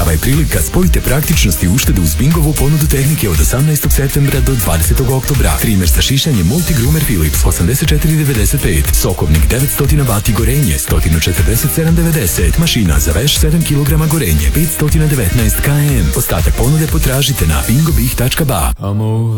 Prava je prilika, spojite praktičnost i uštedu uz Bingovu ponudu tehnike od 18. septembra do 20. oktobra. Trimer sa šišanjem Multigroomer Philips 84,95, sokovnik 900 W gorenje 147,90, mašina za veš 7 kg gorenje 519 km. Ostatak ponude potražite na bingobih.ba.